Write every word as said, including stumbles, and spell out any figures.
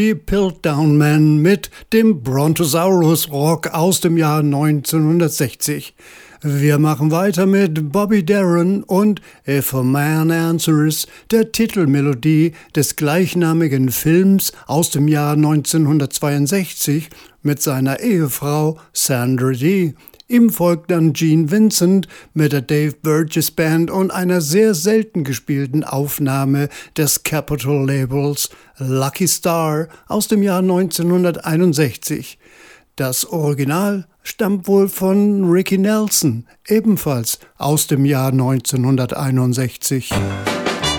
Die Piltdown Men mit dem Brontosaurus Rock aus dem Jahr neunzehnhundertsechzig. Wir machen weiter mit Bobby Darin und If a Man Answers, der Titelmelodie des gleichnamigen Films aus dem Jahr neunzehnhundertzweiundsechzig mit seiner Ehefrau Sandra Dee. Ihm folgt dann Gene Vincent mit der Dave Burgess Band und einer sehr selten gespielten Aufnahme des Capitol-Labels Lucky Star aus dem Jahr neunzehnhunderteinundsechzig. Das Original stammt wohl von Ricky Nelson, ebenfalls aus dem Jahr neunzehnhunderteinundsechzig.